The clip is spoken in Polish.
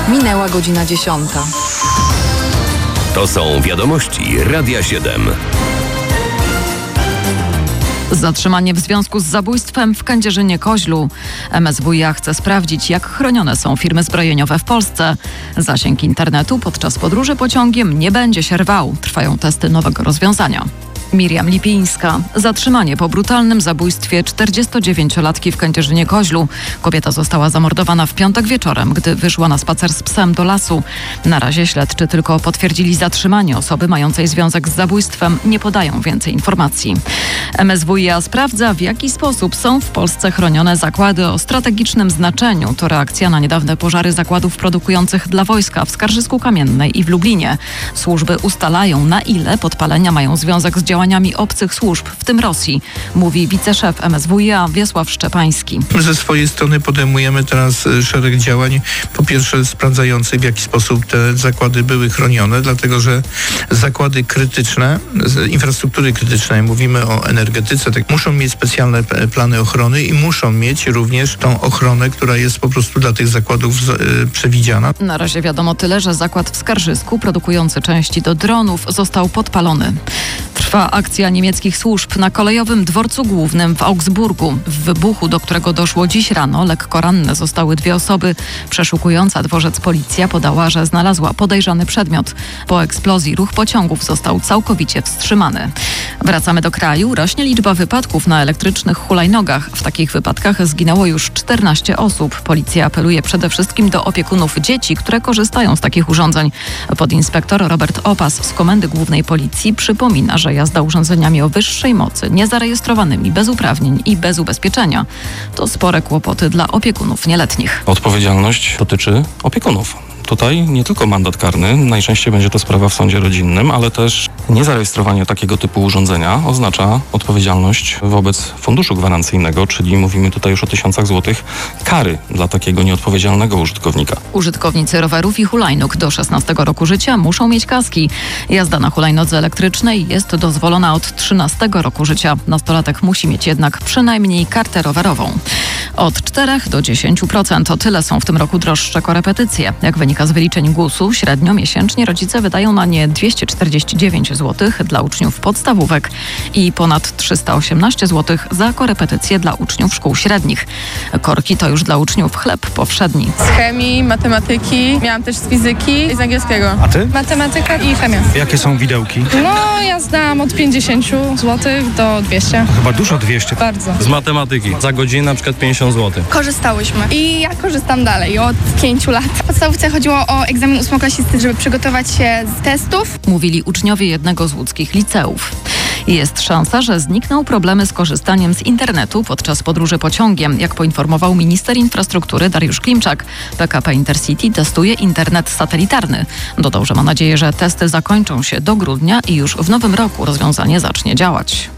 Minęła godzina 10. To są wiadomości Radia 7. Zatrzymanie w związku z zabójstwem w Kędzierzynie-Koźlu. MSWiA chce sprawdzić, jak chronione są firmy zbrojeniowe w Polsce. Zasięg internetu podczas podróży pociągiem nie będzie się rwał. Trwają testy nowego rozwiązania. Miriam Lipińska. Zatrzymanie po brutalnym zabójstwie 49-latki w Kędzierzynie-Koźlu. Kobieta została zamordowana w piątek wieczorem, gdy wyszła na spacer z psem do lasu. Na razie śledczy tylko potwierdzili zatrzymanie osoby mającej związek z zabójstwem. Nie podają więcej informacji. MSWiA sprawdza, w jaki sposób są w Polsce chronione zakłady o strategicznym znaczeniu. To reakcja na niedawne pożary zakładów produkujących dla wojska w Skarżysku-Kamiennej i w Lublinie. Służby ustalają, na ile podpalenia mają związek z działaniami obcych służb, w tym Rosji, mówi wiceszef MSWiA Wiesław Szczepański. My ze swojej strony podejmujemy teraz szereg działań, po pierwsze sprawdzających, w jaki sposób te zakłady były chronione, dlatego że zakłady krytyczne, infrastruktury krytycznej, mówimy o energetyce, tak, muszą mieć specjalne plany ochrony i muszą mieć również tą ochronę, która jest po prostu dla tych zakładów przewidziana. Na razie wiadomo tyle, że zakład w Skarżysku produkujący części do dronów został podpalony. Trwa akcja niemieckich służb na kolejowym dworcu głównym w Augsburgu. W wybuchu, do którego doszło dziś rano, lekko ranne zostały 2 osoby. Przeszukująca dworzec policja podała, że znalazła podejrzany przedmiot. Po eksplozji ruch pociągów został całkowicie wstrzymany. Wracamy do kraju. Rośnie liczba wypadków na elektrycznych hulajnogach. W takich wypadkach zginęło już 14 osób. Policja apeluje przede wszystkim do opiekunów dzieci, które korzystają z takich urządzeń. Podinspektor Robert Opas z Komendy Głównej Policji przypomina, że jazda urządzeniami o wyższej mocy, niezarejestrowanymi, bez uprawnień i bez ubezpieczenia to spore kłopoty dla opiekunów nieletnich. Odpowiedzialność dotyczy opiekunów. Tutaj nie tylko mandat karny, najczęściej będzie to sprawa w sądzie rodzinnym, ale też niezarejestrowanie takiego typu urządzenia oznacza odpowiedzialność wobec funduszu gwarancyjnego, czyli mówimy tutaj już o 1000 złotych kary dla takiego nieodpowiedzialnego użytkownika. Użytkownicy rowerów i hulajnóg do 16 roku życia muszą mieć kaski. Jazda na hulajnodze elektrycznej jest dozwolona od 13 roku życia. Nastolatek musi mieć jednak przynajmniej kartę rowerową. Od 4 do 10%. O tyle są w tym roku droższe korepetycje. Jak wynika z wyliczeń GUS-u, średnio miesięcznie rodzice wydają na nie 249 zł dla uczniów podstawówek i ponad 318 zł za korepetycje dla uczniów szkół średnich. Korki to już dla uczniów chleb powszedni. Z chemii, matematyki, miałam też z fizyki i z angielskiego. A ty? Matematyka i chemia. Jakie są widełki? No, ja zdałam od 50 zł do 200. Chyba dużo 200. Bardzo. Z matematyki za godzinę na przykład 50 zł. Korzystałyśmy i ja korzystam dalej od 5 lat. W podstawówce chodziło o egzamin 8-klasisty, żeby przygotować się z testów. Mówili uczniowie jednego z łódzkich liceów. Jest szansa, że znikną problemy z korzystaniem z internetu podczas podróży pociągiem. Jak poinformował minister infrastruktury Dariusz Klimczak, PKP Intercity testuje internet satelitarny. Dodał, że ma nadzieję, że testy zakończą się do grudnia i już w nowym roku rozwiązanie zacznie działać.